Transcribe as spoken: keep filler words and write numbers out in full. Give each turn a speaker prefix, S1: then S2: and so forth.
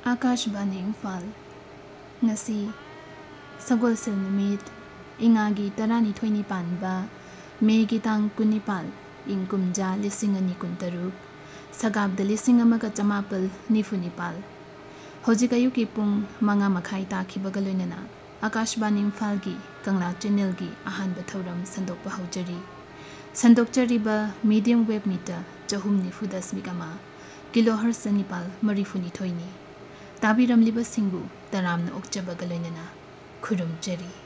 S1: Akashvani Imphal ngasi Sagolsel numit ingagi taranithoi panba megi tang kunipal ing kumja lising ani kuntaruk sagabda lising amaga chamapal nifunipal hojik ayuki pung manga makhai takhibaga loinana Akashbani Imphal gi Kangla channel gi ahanba thoram sandokpa haujari sandokchariba medium wave meter chahum nifu dasmigama kilohertz nipal marifuni thoini tabiram liba singbu taramna okchabaga loinana खुरुमचरी।